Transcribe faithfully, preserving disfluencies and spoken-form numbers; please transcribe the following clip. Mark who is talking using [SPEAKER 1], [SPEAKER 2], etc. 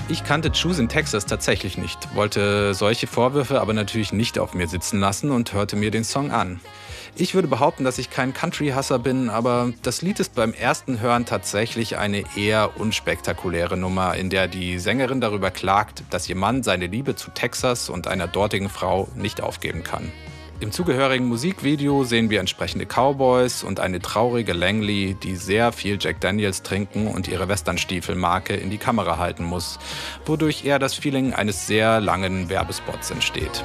[SPEAKER 1] Ich kannte Choose in Texas tatsächlich nicht, wollte solche Vorwürfe aber natürlich nicht auf mir sitzen lassen und hörte mir den Song an. Ich würde behaupten, dass ich kein Country-Hasser bin, aber das Lied ist beim ersten Hören tatsächlich eine eher unspektakuläre Nummer, in der die Sängerin darüber klagt, dass ihr Mann seine Liebe zu Texas und einer dortigen Frau nicht aufgeben kann. Im zugehörigen Musikvideo sehen wir entsprechende Cowboys und eine traurige Langley, die sehr viel Jack Daniels trinken und ihre Westernstiefel-Marke in die Kamera halten muss, wodurch eher das Feeling eines sehr langen Werbespots entsteht.